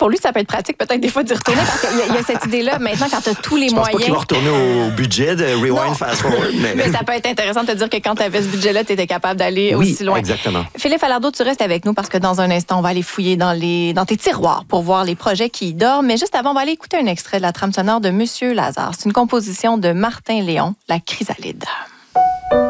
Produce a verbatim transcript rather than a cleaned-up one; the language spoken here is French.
pour lui, ça peut être pratique peut-être des fois d'y retourner parce qu'il y, a, il y a cette idée-là maintenant quand tu as tous les je pense moyens. pas qu'il va retourner au budget de Rewind Fast Forward. Mais... mais ça peut être intéressant de te dire que quand tu avais ce budget-là, tu étais capable d'aller oui, aussi loin. Exactement. Philippe Falardeau, tu restes avec nous parce que dans un instant, on va aller fouiller dans, les, dans tes tiroirs pour voir les projets qui y dorment. Mais juste avant, on va aller écouter un extrait de la trame sonore de Monsieur Lazare. C'est une composition de Martin Léon, La Chrysalide.